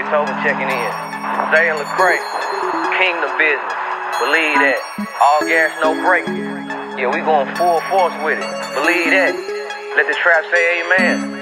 Beethoven checking in. Zay and Lecrae, Kingdom Business. Believe that. All gas, no brake. Yeah, we going full force with it. Believe that. Let the trap say amen.